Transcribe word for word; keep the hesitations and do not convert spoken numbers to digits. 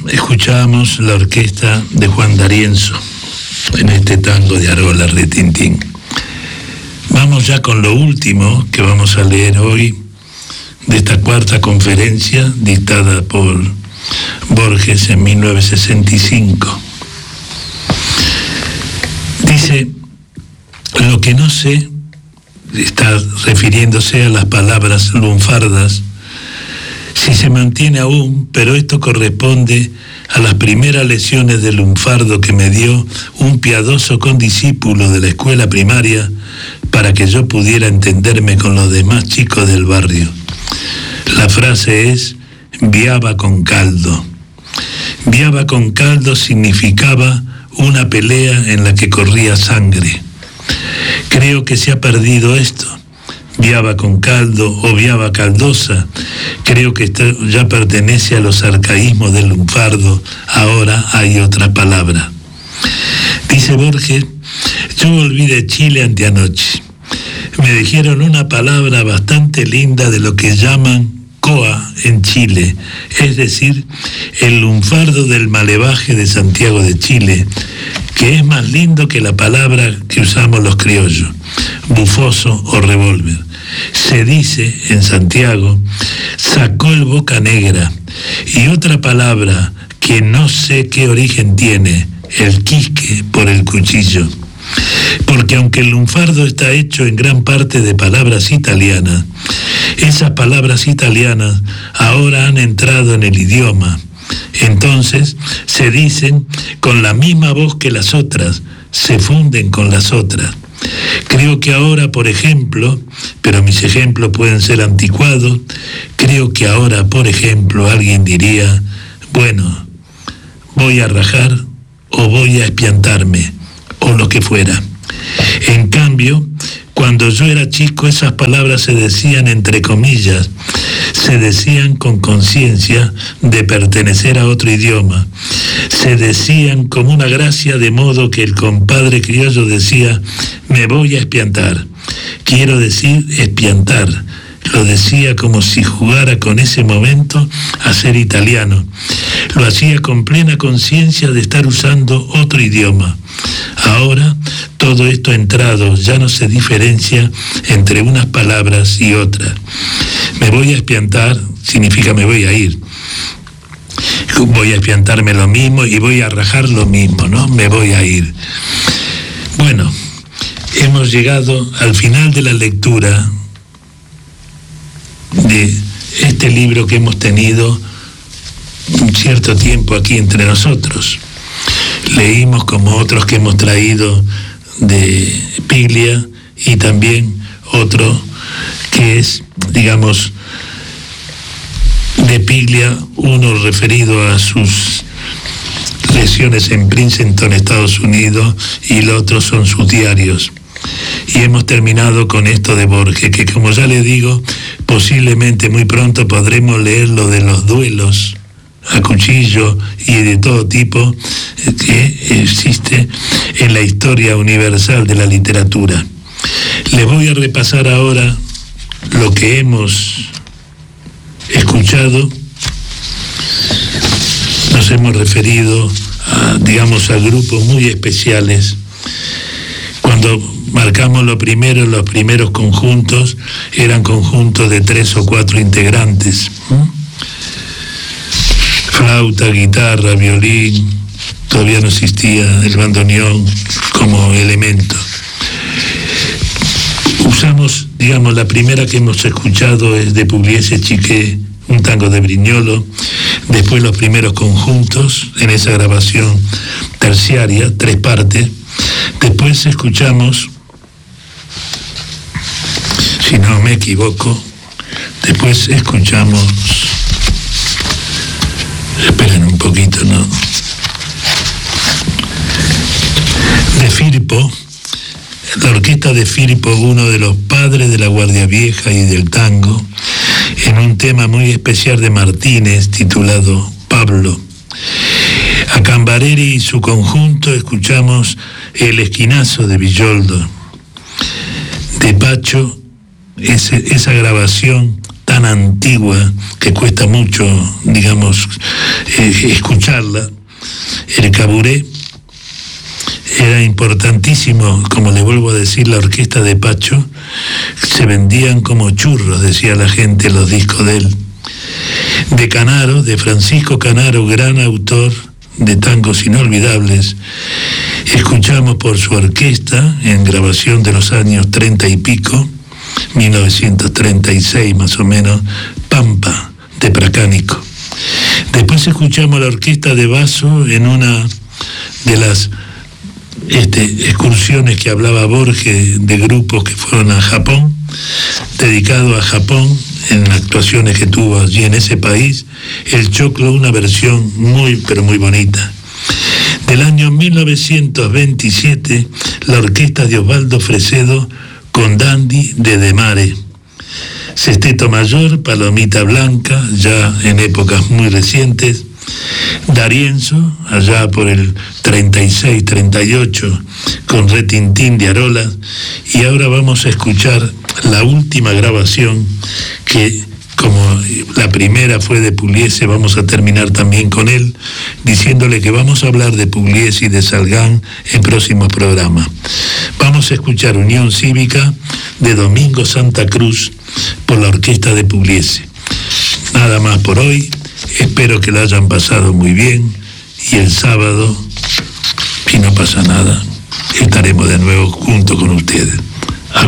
escuchábamos la orquesta de Juan D'Arienzo en este tango de Arola Retintín. Vamos ya con lo último que vamos a leer hoy de esta cuarta conferencia dictada por Borges en mil novecientos sesenta y cinco. Dice: lo que no sé, está refiriéndose a las palabras lunfardas, si se mantiene aún, pero esto corresponde a las primeras lecciones de lunfardo que me dio un piadoso condiscípulo de la escuela primaria para que yo pudiera entenderme con los demás chicos del barrio. La frase es: viaba con caldo. Viaba con caldo significaba una pelea en la que corría sangre. Creo que se ha perdido esto. Viaba con caldo o viaba caldosa. Creo que esto ya pertenece a los arcaísmos del lunfardo. Ahora hay otra palabra. Dice Borges: yo volví de Chile anteanoche. Me dijeron una palabra bastante linda de lo que llaman coa en Chile, es decir, el lunfardo del malevaje de Santiago de Chile, que es más lindo que la palabra que usamos los criollos, bufoso o revólver. Se dice en Santiago: sacó el boca negra. Y otra palabra que no sé qué origen tiene, el quisque por el cuchillo. Porque aunque el lunfardo está hecho en gran parte de palabras italianas, esas palabras italianas ahora han entrado en el idioma. Entonces se dicen con la misma voz que las otras, se funden con las otras. Creo que ahora, por ejemplo, pero mis ejemplos pueden ser anticuados, creo que ahora, por ejemplo, alguien diría: bueno, voy a rajar o voy a espiantarme, o lo que fuera. En cambio, cuando yo era chico, esas palabras se decían entre comillas, se decían con conciencia de pertenecer a otro idioma, se decían como una gracia, de modo que el compadre criollo decía: me voy a espiantar, quiero decir espiantar. Lo decía como si jugara con ese momento a ser italiano. Lo hacía con plena conciencia de estar usando otro idioma. Ahora, todo esto entrado ya no se diferencia entre unas palabras y otras. Me voy a espiantar significa me voy a ir. Voy a espiantarme lo mismo y voy a rajar lo mismo, ¿no? Me voy a ir. Bueno, hemos llegado al final de la lectura de este libro que hemos tenido un cierto tiempo aquí entre nosotros. Leímos como otros que hemos traído de Piglia y también otro que es, digamos, de Piglia, uno referido a sus lesiones en Princeton, Estados Unidos, y el otro son sus diarios. Y hemos terminado con esto de Borges, que como ya le digo, posiblemente muy pronto podremos leer lo de los duelos a cuchillo y de todo tipo que existe en la historia universal de la literatura. Les voy a repasar ahora lo que hemos escuchado. Nos hemos referido a, digamos, a grupos muy especiales. Cuando marcamos lo primero, los primeros conjuntos eran conjuntos de tres o cuatro integrantes. Flauta, guitarra, violín, todavía no existía el bandoneón como elemento. Usamos, digamos, la primera que hemos escuchado es de Pugliese Chiqué, un tango de Brignolo. Después los primeros conjuntos en esa grabación terciaria, tres partes. Después escuchamos, si no me equivoco, después escuchamos, esperen un poquito, ¿no? De Firpo, la orquesta de Firpo, uno de los padres de la Guardia Vieja y del tango, en un tema muy especial de Martínez titulado Pablo. A Cambareri y su conjunto escuchamos El Esquinazo de Villoldo. De Pacho, ese, esa grabación tan antigua que cuesta mucho, digamos, eh, escucharla. El caburé era importantísimo, como le vuelvo a decir, la orquesta de Pacho, se vendían como churros, decía la gente, los discos de él. De Canaro, de Francisco Canaro, gran autor de tangos inolvidables, escuchamos por su orquesta, en grabación de los años treinta y pico, mil novecientos treinta y seis más o menos, Pampa, de Pracánico. Después escuchamos la orquesta de Basso en una de las este, excursiones que hablaba Borges, de grupos que fueron a Japón, dedicado a Japón, en actuaciones que tuvo allí en ese país, El Choclo, una versión muy, pero muy bonita. Del año mil novecientos veintisiete, la orquesta de Osvaldo Fresedo con Dandy de Demare. Sesteto Mayor, Palomita Blanca, ya en épocas muy recientes. D'Arienzo, allá por el treinta y seis treinta y ocho, con Retintín de Arola. Y ahora vamos a escuchar la última grabación, que como la primera fue de Pugliese, vamos a terminar también con él, diciéndole que vamos a hablar de Pugliese y de Salgán en próximos programas. Vamos a escuchar Unión Cívica de Domingo Santa Cruz por la orquesta de Pugliese. Nada más por hoy, espero que la hayan pasado muy bien, y el sábado, si no pasa nada, estaremos de nuevo junto con ustedes.